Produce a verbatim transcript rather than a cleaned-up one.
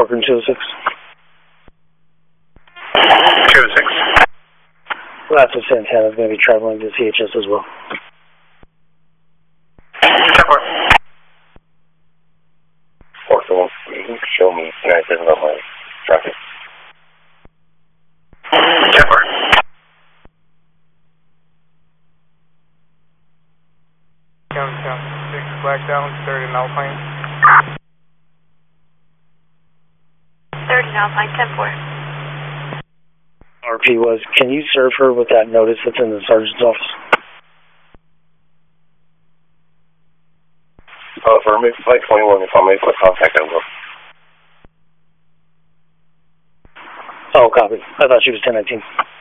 Brooklyn two oh six. two oh six. That's what Santana is going to be traveling to C H S as well. four oh one, you can show me nine seven on my traffic. Temper. Count, count. Six black down, third in Alpine. Third in Alpine, ten four. R P was, can you serve her with that notice that's in the sergeant's office? Uh, for mid flight twenty-one, if I'm able to contact them. Oh, copy. I thought she was ten nineteen.